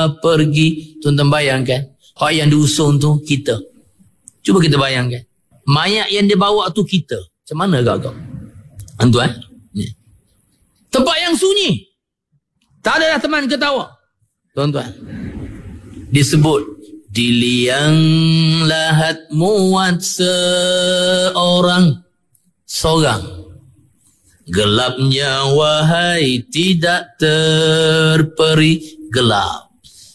pergi. Tuan-tuan bayangkan, hak yang diusung tu kita. Cuba kita bayangkan, mayat yang dia bawa tu kita. Macam mana kau? Tuan-tuan, tempat yang sunyi, tak ada dah teman ketawa. Tuan-tuan, disebut di liang lahat muat seorang, gelapnya wahai tidak terperi gelap.